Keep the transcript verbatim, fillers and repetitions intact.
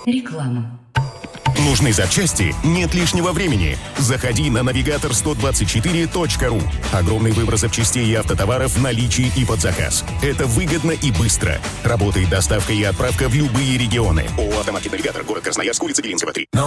Реклама. Нужны запчасти? Нет лишнего времени. Заходи на навигатор сто двадцать четыре точка ру. Огромный выбор запчастей и автотоваров в наличии и под заказ. Это выгодно и быстро. Работает доставка и отправка в любые регионы. ООО «Автомаркет Навигатор», город Красноярск, улица Белинцева, три.